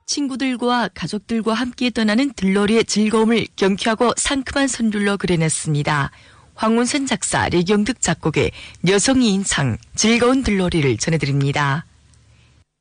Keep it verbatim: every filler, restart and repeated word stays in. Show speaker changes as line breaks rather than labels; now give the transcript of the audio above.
친구들과 가족들과 함께 떠나는 들러리의 즐거움을 경쾌하고 상큼한 선율로 그려냈습니다. 황운선 작사, 류경득 작곡의 여성이인상 즐거운 들러리를 전해드립니다.